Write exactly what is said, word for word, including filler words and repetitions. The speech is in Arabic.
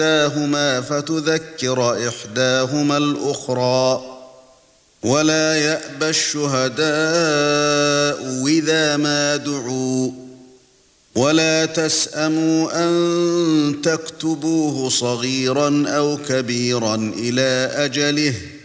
إحداهما فتذكر إحداهما الأخرى ولا يأبى الشهداء إذا ما دعوا ولا تسأموا أن تكتبوه صغيرا أو كبيرا إلى أجله